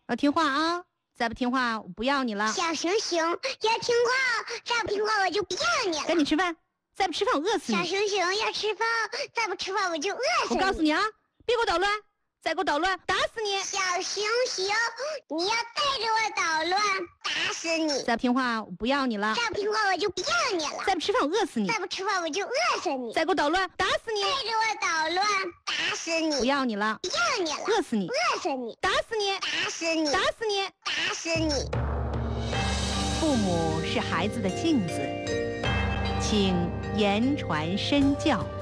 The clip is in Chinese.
要听话啊！再不听话，我不要你了。 小熊熊要听话，再不听话我就不要你了。 赶紧吃饭，再不吃饭我饿死你。 小熊熊要吃饭，再不吃饭我就饿死你。 我告诉你啊，别给我捣乱，再给我捣乱，打死你！ 小熊熊，你要带着我捣乱，打死你！ 再不听话，我不要你了。 再不听话我就不要你了。 再不吃饭我饿死你！ 再不吃饭我就饿死你！ 再给我捣乱，打死你！ 带着我捣乱，打死你！ 不要你了， 不要你了， 饿死你！ 饿死你！ 打死你！ 打死你！ 打死你！ 打死你！ 父母是孩子的镜子，请言传身教。